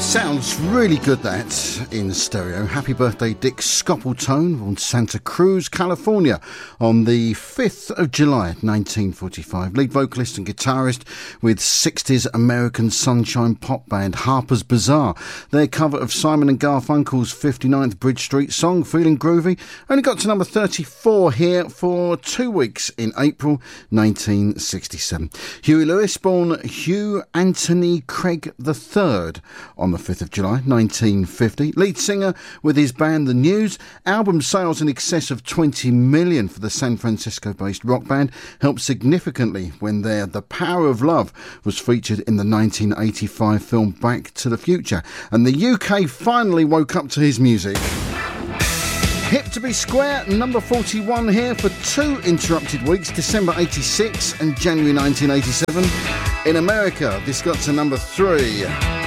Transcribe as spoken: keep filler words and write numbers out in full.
Sounds really good, that, in stereo. Happy birthday, Dick Scoppletone, on Santa Cruz, California, on the fifth of July, nineteen forty-five. Lead vocalist and guitarist with sixties American sunshine pop band Harper's Bazaar. Their cover of Simon and Garfunkel's fifty-ninth Bridge Street song, Feeling Groovy, only got to number thirty-four here for two weeks in April nineteen sixty-seven. Huey Lewis, born Hugh Anthony Craig the third, on the fifth of July nineteen fifty. Lead singer with his band The News. Album sales in excess of twenty million for the San Francisco-based rock band helped significantly when their The Power of Love was featured in the nineteen eighty-five film Back to the Future. And the U K finally woke up to his music. Hip to be square, number forty-one here for two interrupted weeks, December eighty-six and January nineteen eighty-seven. In America, this got to number three.